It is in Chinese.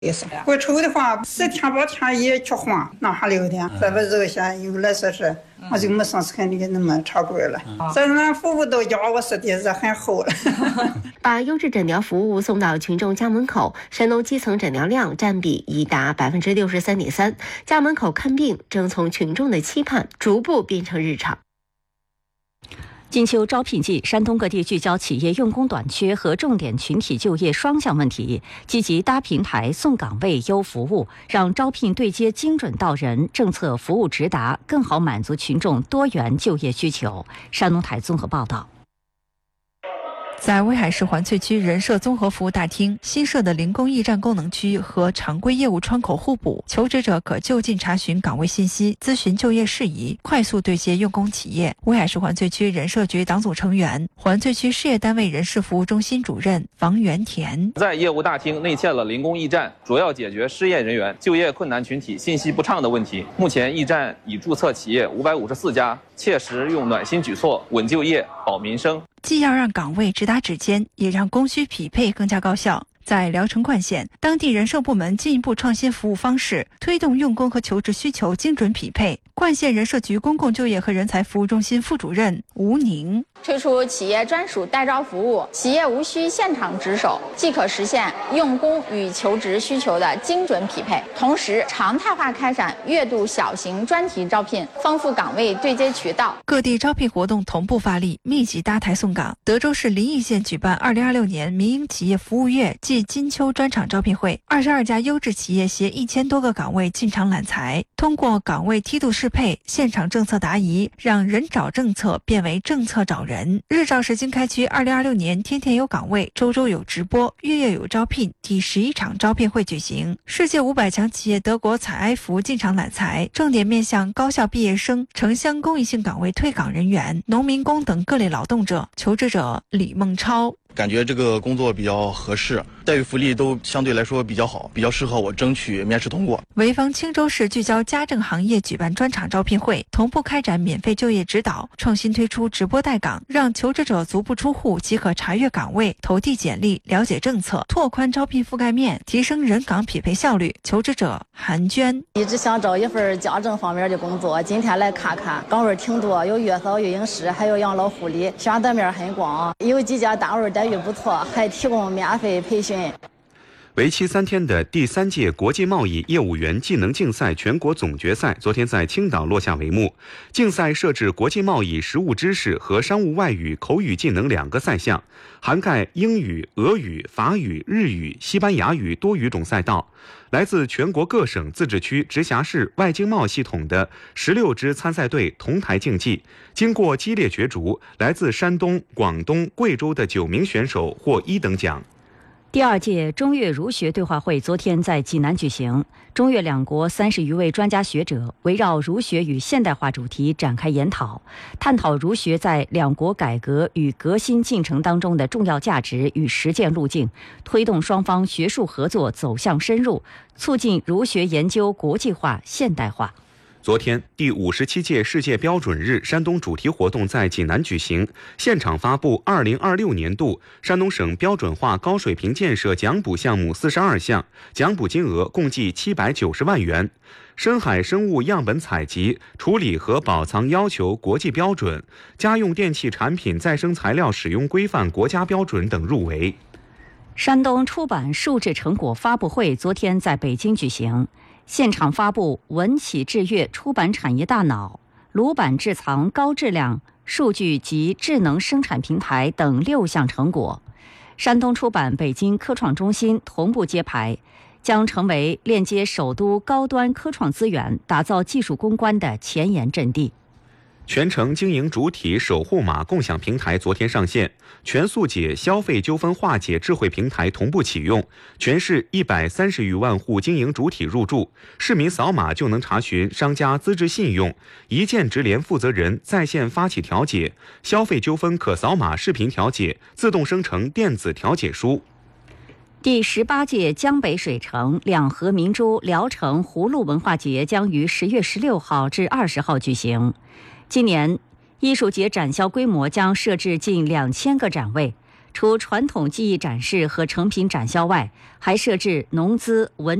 也是不抽的话，10天8天也去换，哪还留点？再不热些，有来说是，我就没上次看你那么常规了。这俺服务到家，我说的是很好了。 把优质诊疗服务送到群众家门口，山东基层诊疗量占比已达63.3%，家门口看病正从群众的期盼逐步变成日常。 金秋招聘季，山东各地聚焦企业用工短缺和重点群体就业双项问题，积极搭平台、送岗位、优服务，让招聘对接精准到人，政策服务直达，更好满足群众多元就业需求。山东台综合报道。 在威海市环翠区人社综合服务大厅新设的零工驿站功能区和常规业务窗口互补，求职者可就近查询岗位信息，咨询就业事宜，快速对接用工企业。威海市环翠区人社局党组成员、环翠区事业单位人事服务中心主任王元田在业务大厅内建了零工驿站，主要解决失业人员就业困难群体信息不畅的问题。目前驿站已注册企业554家，切实用暖心举措，稳就业、保民生。 既要让岗位直达指尖，也让供需匹配更加高效。在聊城冠县，当地人社部门进一步创新服务方式，推动用工和求职需求精准匹配。冠县人社局公共就业和人才服务中心副主任吴宁推出企业专属代招服务，企业无需现场值守，既可实现用工与求职需求的精准匹配，同时常态化开展月度小型专题招聘，丰富岗位对接渠道。 各地招聘活动同步发力，密集搭台送岗。德州市临沂县举办2026年民营企业服务月暨金秋专场招聘会，22家优质企业携1000多个岗位进场揽才，通过岗位梯度适配、现场政策答疑，让人找政策变为政策找人。日照市经开区2026年天天有岗位，周周有直播，月月有招聘第11场招聘会举行。世界500强企业德国采埃孚进场揽才，重点面向高校毕业生、城乡公益性岗位退岗人员、农民工等各类劳动者。求职者李梦超感觉这个工作比较合适，待遇福利都相对来说比较好，比较适合我，争取面试通过。 潍坊青州市聚焦家政行业举办专场招聘会，同步开展免费就业指导，创新推出直播带岗，让求职者足不出户即可查阅岗位、投递简历、了解政策，拓宽招聘覆盖面，提升人岗匹配效率。求职者韩娟一直想找一份家政方面的工作，今天来看看，岗位挺多，有月嫂、育婴师，还有养老护理，选择面很广，有几家单位待遇不错，还提供免费培训。 为期3天的第3届国际贸易业务员技能竞赛全国总决赛昨天在青岛落下帷幕。竞赛设置国际贸易实务知识和商务外语口语技能2个赛项，涵盖英语、俄语、法语、日语、西班牙语多语种赛道。来自全国各省、自治区、直辖市外经贸系统的16支参赛队同台竞技，经过激烈角逐，来自山东、广东、贵州的9名选手获1等奖。 第2届中越儒学对话会昨天在济南举行，中越两国30余位专家学者围绕儒学与现代化主题展开研讨，探讨儒学在两国改革与革新进程当中的重要价值与实践路径，推动双方学术合作走向深入，促进儒学研究国际化、现代化。 昨天，第57届世界标准日山东主题活动在济南举行，现场发布2026年度山东省标准化高水平建设奖补项目42项，奖补金额共计790万元。深海生物样本采集、处理和保藏要求国际标准，家用电器产品再生材料使用规范国家标准等入围。 山东出版数字成果发布会昨天在北京举行，现场发布文企制约出版产业大脑、鲁版制藏高质量数据及智能生产平台等6项成果。山东出版北京科创中心同步揭牌，将成为链接首都高端科创资源、打造技术攻关的前沿阵地。 全程经营主体守护码共享平台昨天上线，全速解消费纠纷化解智慧平台同步启用，全市130余万户经营主体入驻，市民扫码就能查询商家资质信用，一键直连负责人在线发起调解，消费纠纷可扫码视频调解，自动生成电子调解书。 第18届江北水城两河明珠聊城葫芦文化节将于10月16号至20号举行。今年艺术节展销规模将设置近2000个展位， 除传统技艺展示和成品展销外，还设置农资文